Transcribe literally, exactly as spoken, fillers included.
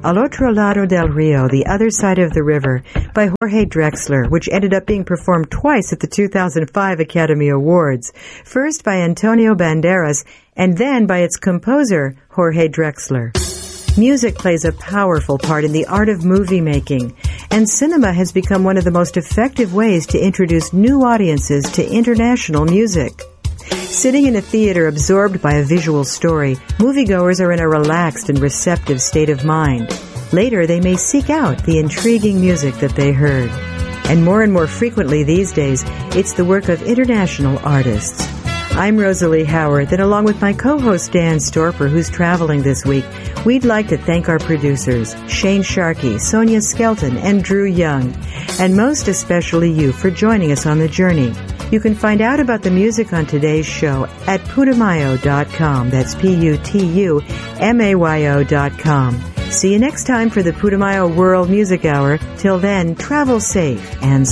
Al Otro Lado del Rio, The Other Side of the River, by Jorge Drexler, which ended up being performed twice at the two thousand five Academy Awards, first by Antonio Banderas and then by its composer, Jorge Drexler. Music plays a powerful part in the art of movie making, and cinema has become one of the most effective ways to introduce new audiences to international music. Sitting in a theater absorbed by a visual story, moviegoers are in a relaxed and receptive state of mind. Later, they may seek out the intriguing music that they heard. And more and more frequently these days, it's the work of international artists. I'm Rosalie Howard, and along with my co-host Dan Storper, who's traveling this week, we'd like to thank our producers, Shane Sharkey, Sonia Skelton, and Drew Young, and most especially you for joining us on the journey. You can find out about the music on today's show at putumayo dot com. That's P U T U M A Y O dot com. See you next time for the Putumayo World Music Hour. Till then, travel safe and